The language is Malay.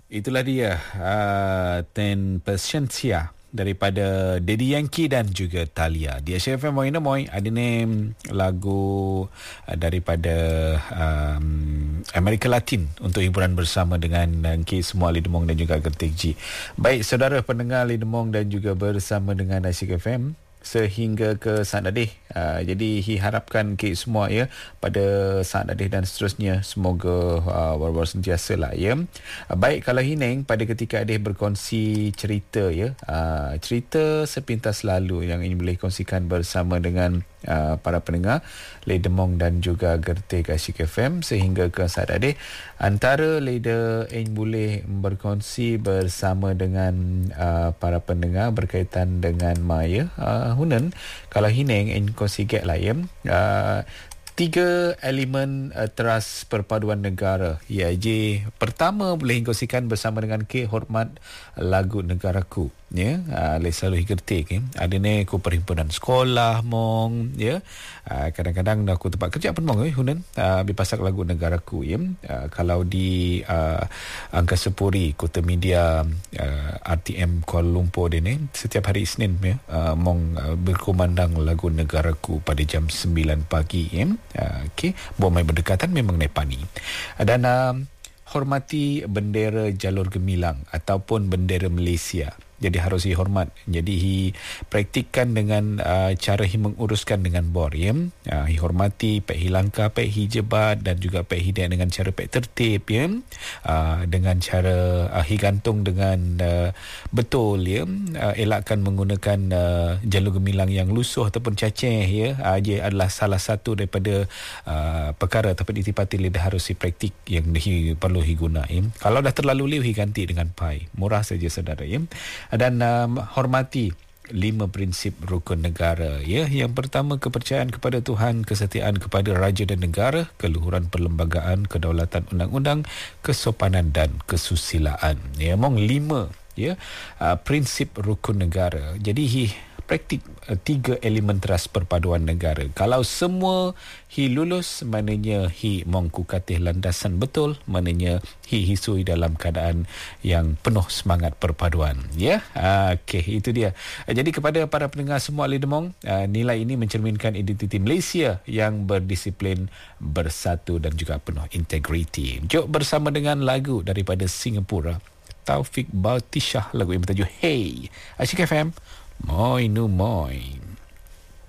Itulah dia 10% daripada Daddy Yankee dan juga Thalia. Di Asia FM Moin Moin ada name lagu daripada Amerika Latin untuk hiburan bersama dengan K semua Lidemong dan juga Gertik G. Baik saudara pendengar Lidemong dan juga bersama dengan Asia FM sehingga ke Saat Dadih. Jadi harapkan ke semua ya pada Saat Dadih dan seterusnya semoga war-war sentiasa lah ya. Baik, kalau Hineng pada ketika Adih berkongsi cerita ya, cerita sepintas lalu yang ingin boleh kongsikan bersama dengan para pendengar Lidemong dan juga Gertik Asyik FM sehingga ke Saat Dadih. Antara Leda ingin boleh berkongsi bersama dengan para pendengar berkaitan dengan Maya Hunan. Kalau Hineng ingin kongsi get lah ya, 3 elemen teras perpaduan negara. Ya, pertama boleh kongsikan bersama dengan K hormat lagu negaraku ya. Selalu Gertik ya. Ada ni ku perhimpunan sekolah mong ya. Kadang-kadang aku tempat kerja pun mong Hunan berpasak lagu negaraku ya. Kalau di Angkasa Puri Kota Media RTM Kuala Lumpur dia ni setiap hari Isnin ya, mong berkumandang lagu negaraku pada jam 9 pagi ya. Okey, bomai berdekatan memang Nepani. Dan hormati bendera jalur gemilang ataupun bendera Malaysia. Jadi harus dihormat. Jadi praktikkan dengan cara menguruskan dengan bor ya. Hormati pek hilangka, pek hijebat dan juga pek hidayah dengan cara pek tertib ya. Dengan cara gantung dengan betul ya. Elakkan menggunakan jalur gemilang yang lusuh ataupun caceh ya. Ia adalah salah satu daripada perkara tapi ditipati lidah harus dipraktik yang perlu diguna ya. Kalau dah terlalu liu ganti dengan pai. Murah saja saudara ya. Dan hormati 5 prinsip rukun negara ya. Yang pertama, kepercayaan kepada Tuhan, kesetiaan kepada raja dan negara, keluhuran perlembagaan, kedaulatan undang-undang, kesopanan dan kesusilaan. Ya, mong 5 ya prinsip rukun negara. Jadi praktik 3 elemen teras perpaduan negara. Kalau semua lulus, maknanya mongku katih landasan betul, maknanya hisui dalam keadaan yang penuh semangat perpaduan ya. Okey, itu dia. Jadi kepada para pendengar semua Lidemong, nilai ini mencerminkan identiti Malaysia yang berdisiplin, bersatu dan juga penuh integriti. Jom bersama dengan lagu daripada Singapura, Taufik Bautishah, lagu yang bertajuk Hey. Asyik FM Moin nu moin.